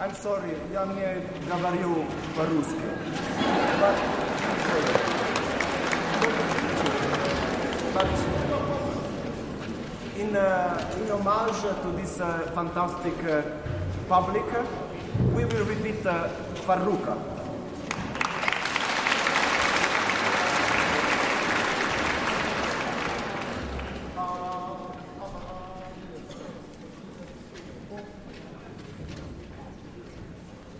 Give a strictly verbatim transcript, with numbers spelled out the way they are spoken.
I'm sorry, я не говорю по-русски. But, I'm sorry. But in, uh, in homage to this uh, fantastic uh, public, we will repeat uh, Farruca.